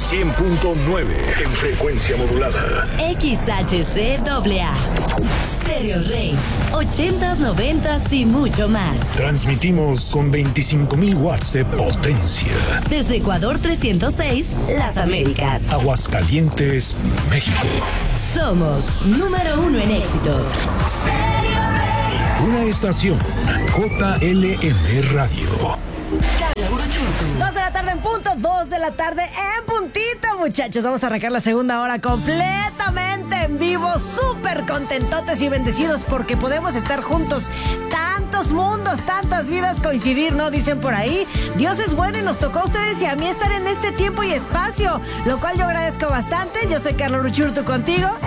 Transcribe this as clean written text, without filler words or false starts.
100.9 en frecuencia modulada. XHCAA. Stereo Rey. 80s, 90s y mucho más. Transmitimos con 25,000 watts de potencia. Desde Ecuador 306, Las Américas. Aguascalientes, México. Somos número 1 en éxitos. Una estación JLM Radio. 2 de la tarde en punto, 2 de la tarde en puntito, muchachos. Vamos a arrancar la segunda hora completamente en vivo, súper contentotes y bendecidos porque podemos estar juntos. Tantos mundos, tantas vidas coincidir, ¿no? Dicen por ahí. Dios es bueno y nos tocó a ustedes y a mí estar en este tiempo y espacio, lo cual yo agradezco bastante. Yo soy Carla Uruchurtu contigo.